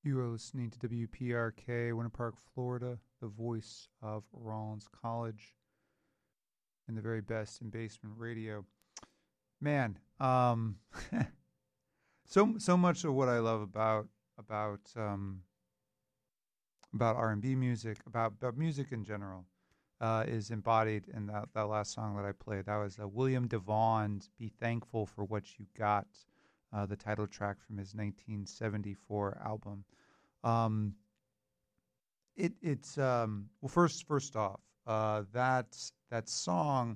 You are listening to WPRK, Winter Park, Florida, the voice of Rollins College, and the very best in basement radio. Man, so much of what I love about about R&B music, about music in general, is embodied in that last song that I played. That was William DeVaughn's "Be Thankful for What You Got," the title track from his 1974 album. Um, it's well, first off, that song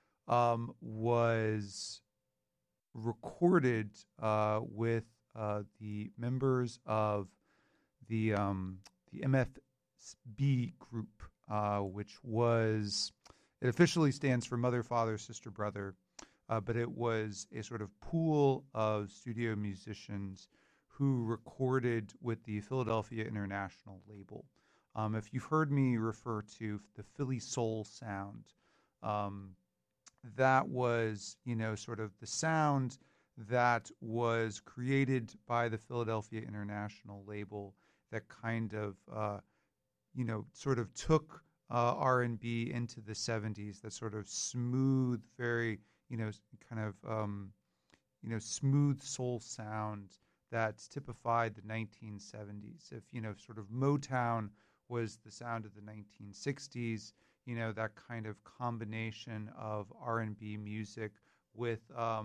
was recorded with the members of the MFSB group, which was it officially stands for Mother, Father, Sister, Brother, but it was a sort of pool of studio musicians who recorded with the Philadelphia International label. If you've heard me refer to the Philly Soul sound, um, that was, sort of the sound that was created by the Philadelphia International label that kind of, sort of took R&B into the 70s, that sort of smooth, very, kind of, smooth soul sound that typified the 1970s. If, sort of Motown was the sound of the 1960s, that kind of combination of R&B music with,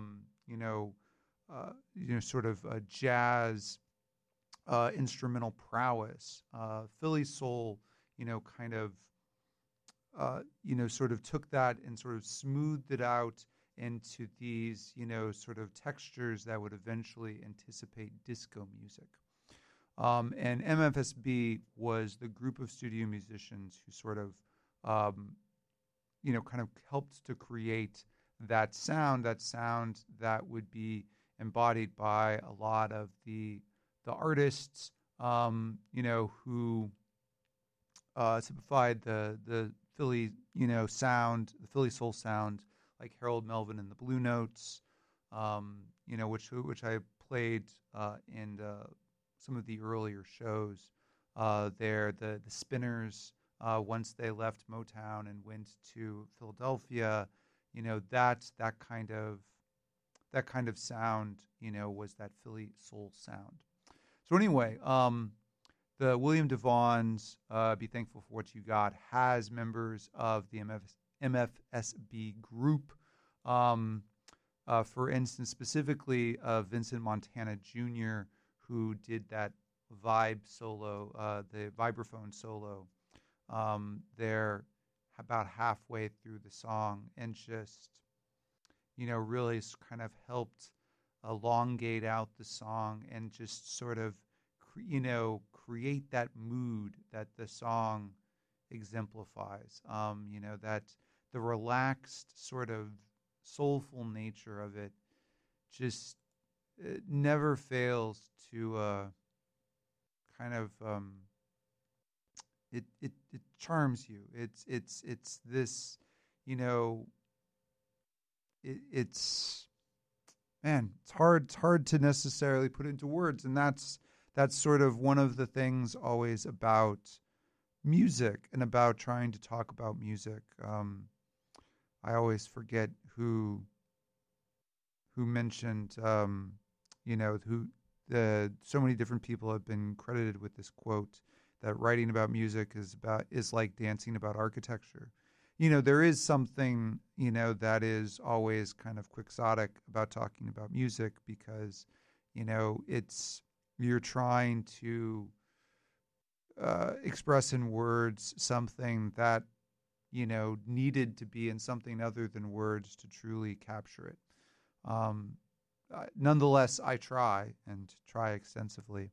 sort of jazz instrumental prowess. Philly soul, kind of, sort of took that and sort of smoothed it out into these, sort of textures that would eventually anticipate disco music. And MFSB was the group of studio musicians who sort of, kind of helped to create that sound that would be embodied by a lot of the artists, who typified the Philly, sound, the Philly soul sound, like Harold Melvin and the Blue Notes, which I played in some of the earlier shows. The Spinners, once they left Motown and went to Philadelphia, that kind of sound, was that Philly soul sound. So anyway, the William DeVaughn's "Be Thankful for What You Got" has members of the MFSB group. For instance, specifically Vincent Montana Jr., who did that vibe solo, the vibraphone solo, there about halfway through the song, and just, really kind of helped elongate out the song and just sort of, create that mood that the song exemplifies. That the relaxed sort of soulful nature of it just it never fails to kind of it charms you. It's this, you know, it's man, it's hard to necessarily put into words, and that's sort of one of the things always about music and about trying to talk about music. I always forget who mentioned, who the so many different people have been credited with this quote that writing about music is like dancing about architecture. There is something, that is always kind of quixotic about talking about music because, it's you're trying to express in words something that, needed to be in something other than words to truly capture it. Um, Nonetheless, I try and try extensively.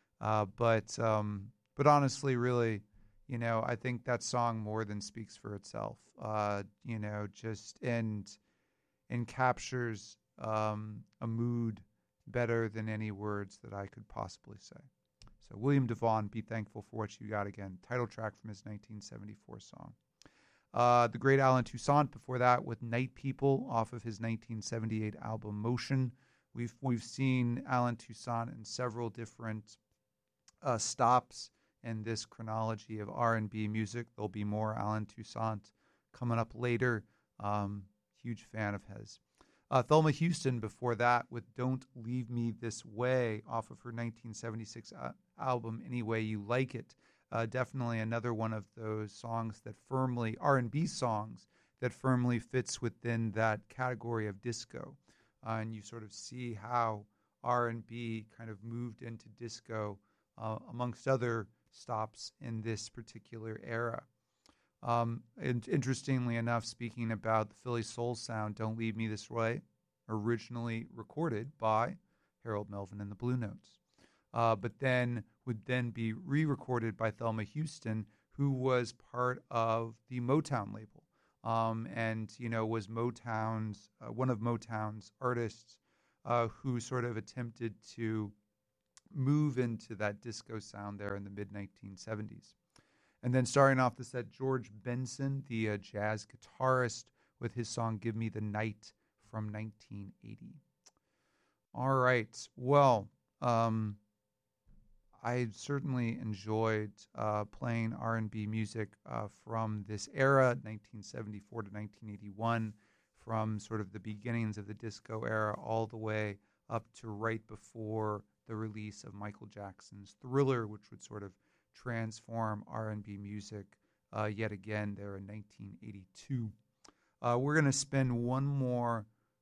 But honestly, really, I think that song more than speaks for itself. Just and captures a mood better than any words that I could possibly say. So William DeVaughn, "Be Thankful for What You Got." Again, title track from his 1974 song. The great Alan Toussaint before that with "Night People" off of his 1978 album Motion. We've seen Alan Toussaint in several different stops in this chronology of R&B music. There'll be more Alan Toussaint coming up later. Huge fan of his. Thelma Houston before that with Don't Leave Me This Way off of her 1976 album Any Way You Like It. Definitely another one of those songs that firmly, R&B songs, that firmly fits within that category of disco. And you sort of see how R&B kind of moved into disco amongst other stops in this particular era. And interestingly enough, speaking about the Philly soul sound, Don't Leave Me This Way, originally recorded by Harold Melvin and the Blue Notes, but then would then be re-recorded by Thelma Houston, who was part of the Motown label, and was Motown's one of Motown's artists who sort of attempted to move into that disco sound there in the mid 1970s. And then starting off the set, George Benson, the jazz guitarist, with his song Give Me the Night from 1980. All right. Well, I certainly enjoyed playing R&B music from this era, 1974 to 1981, from sort of the beginnings of the disco era all the way up to right before the release of Michael Jackson's Thriller, which would sort of transform R&B music yet again there in 1982. We're going to spend one more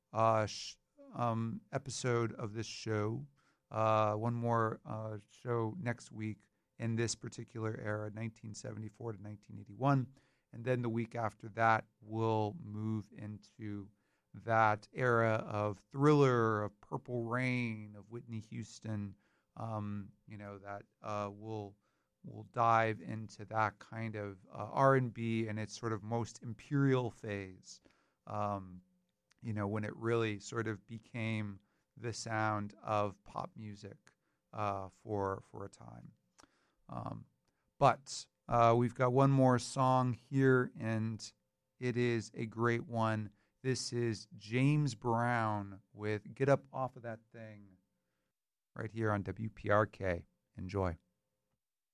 episode of this show, one more show next week in this particular era, 1974 to 1981. And then the week after that, we'll move into that era of Thriller, of Purple Rain, of Whitney Houston, that we'll dive into that kind of R&B in its sort of most imperial phase, when it really sort of became the sound of pop music for a time. But we've got one more song here, and it is a great one. This is James Brown with Get Up Off of That Thing right here on WPRK. Enjoy.